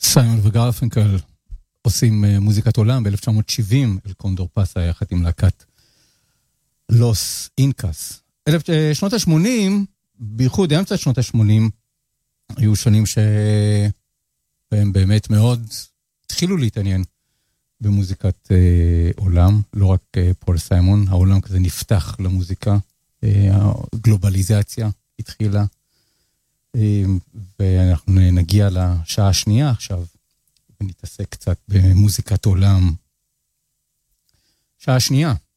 סיימון וגרפינקל עושים מוזיקת עולם ב-1970, אל קונדור פסה יחד עם להקת לוס אינקס. שנות ה-80, בייחוד אמצע שנות ה-80, היו שנים שבהם באמת מאוד התחילו להתעניין במוזיקת עולם, לא רק פול סיימון, העולם כזה נפתח למוזיקה, הגלובליזציה התחילה, ואנחנו נגיע לשעה השנייה עכשיו, ונתעסק קצת במוזיקת עולם. שעה שנייה,